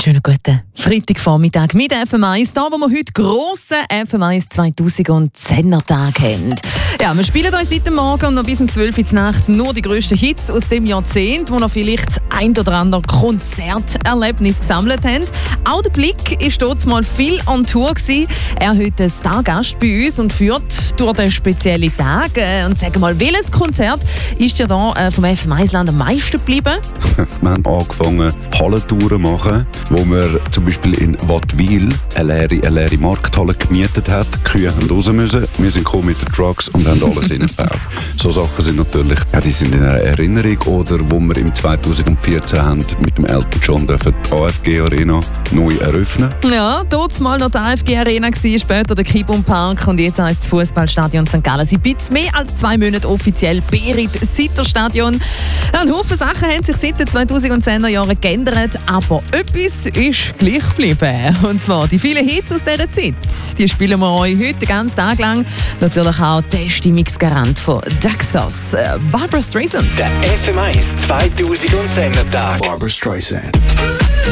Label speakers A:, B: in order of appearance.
A: schönen guten Freitagvormittag mit FM1, da wo wir heute grossen FM1 2010er Tag haben. Ja, wir spielen euch seit dem Morgen und noch bis um 12 Uhr in der Nacht nur die grössten Hits aus dem Jahrzehnt, wo noch vielleicht das ein oder andere Konzerterlebnis gesammelt haben. Auch der Blick ist dort mal viel on Tour gewesen. Er ist heute Stargast bei uns und führt durch den speziellen Tag. Und sag mal, welches Konzert ist ja da vom FM1-Land am meisten geblieben?
B: Wir haben angefangen, Hallentouren zu machen, wo wir zum Beispiel in Wattwil eine leere Markthalle gemietet haben. Die Kühe haben raus müssen. Wir sind gekommen mit den Trucks und haben alles reingebaut. So Sachen sind natürlich, ja, die sind in einer Erinnerung. Oder wo wir im 2014 haben mit dem Elton John die AFG Arena neu eröffnen.
A: Ja, dort mal noch die AFG Arena gewesen, später der Kibum Park und jetzt heisst das Fußballstadion St. Gallen. Seit bisschen mehr als 2 Monaten offiziell Berit-Sitter-Stadion. Ein Haufen Sachen haben sich seit den 2010er Jahren geändert, aber etwas ist gleich geblieben. Und zwar die vielen Hits aus dieser Zeit. Die spielen wir euch heute den ganzen Tag lang. Natürlich auch der Stimmungsgarant von Daxos, Barbra Streisand.
C: Der FM1 2010er Tag.
D: Barbra Streisand.